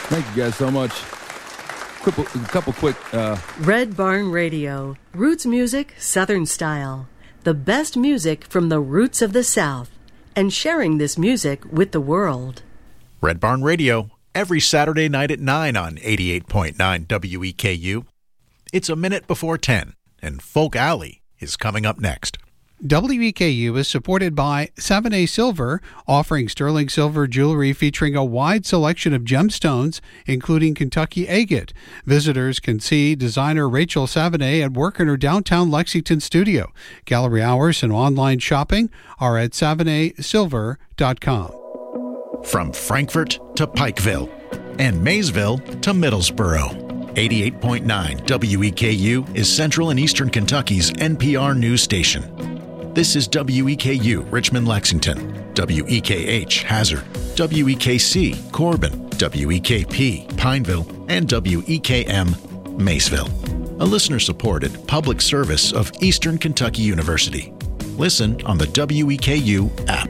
Thank you guys so much. A couple quick... Red Barn Radio. Roots music, Southern style. The best music from the roots of the South. And sharing this music with the world. Red Barn Radio, every Saturday night at 9 on 88.9 WEKU. It's a minute before 10, and Folk Alley is coming up next. WEKU is supported by Savonnet Silver, offering sterling silver jewelry featuring a wide selection of gemstones, including Kentucky agate. Visitors can see designer Rachel Savonnet at work in her downtown Lexington studio. Gallery hours and online shopping are at SavonnetSilver.com. From Frankfort to Pikeville and Maysville to Middlesboro, 88.9 WEKU is Central and Eastern Kentucky's NPR news station. This is WEKU Richmond-Lexington, WEKH Hazard, WEKC Corbin, WEKP Pineville, and WEKM Maysville. A listener-supported public service of Eastern Kentucky University. Listen on the WEKU app.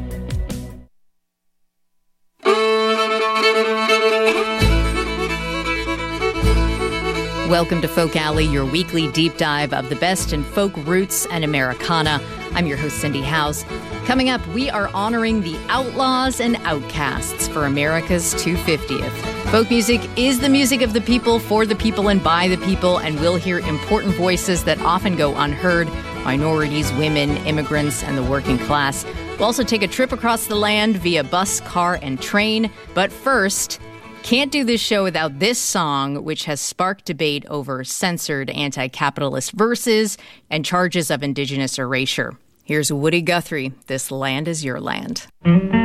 Welcome to Folk Alley, your weekly deep dive of the best in folk roots and Americana. I'm your host, Cindy House. Coming up, we are honoring the outlaws and outcasts for America's 250th. Folk music is the music of the people, for the people, and by the people, and we'll hear important voices that often go unheard: minorities, women, immigrants, and the working class. We'll also take a trip across the land via bus, car, and train. But first, can't do this show without this song, which has sparked debate over censored anti-capitalist verses and charges of indigenous erasure. Here's Woody Guthrie, This Land Is Your Land.